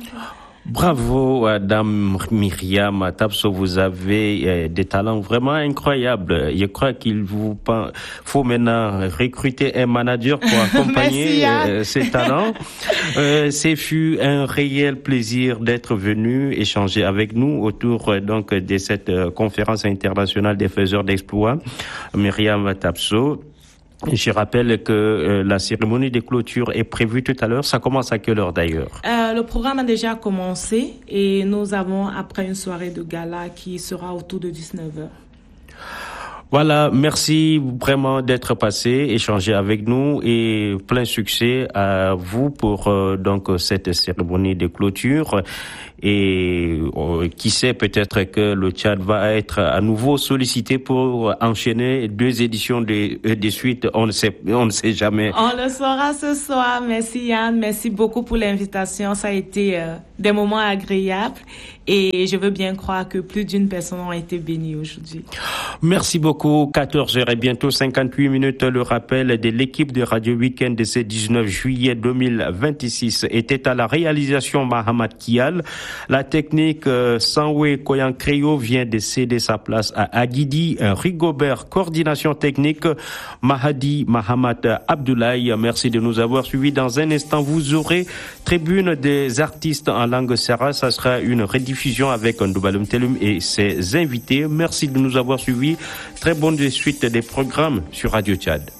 Bravo, Dame Myriam Tabso, vous avez des talents vraiment incroyables. Je crois qu'il vous faut maintenant recruter un manager pour accompagner ces talents. Ce fut un réel plaisir d'être venu échanger avec nous autour donc de cette conférence internationale des faiseurs d'exploits. Myriam Tabso. Je rappelle que la cérémonie de clôture est prévue tout à l'heure. Ça commence à quelle heure d'ailleurs? Le programme a déjà commencé et nous avons après une soirée de gala qui sera autour de 19h. Voilà, merci vraiment d'être passé, échanger avec nous et plein succès à vous pour donc cette cérémonie de clôture. Et qui sait, peut-être que le Tchad va être à nouveau sollicité pour enchaîner 2 éditions de suite. On ne sait jamais. On le saura ce soir. Merci Yann, merci beaucoup pour l'invitation. Ça a été des moments agréables et je veux bien croire que plus d'une personne a été bénie aujourd'hui. Merci beaucoup. 14h et bientôt 58 minutes. Le rappel de l'équipe de Radio Week-end de ce 19 juillet 2026 était à la réalisation Mahamad Kial. La technique Sanwe Koyankreyo vient de céder sa place à Aguidi Rigobert. Coordination technique Mahadi Mahamat Abdoulaye. Merci de nous avoir suivis. Dans un instant, vous aurez Tribune des artistes en langue Sara. Ça sera une rediffusion avec Ndoubalum Telum et ses invités. Merci de nous avoir suivis. Très bonne suite des programmes sur Radio Tchad.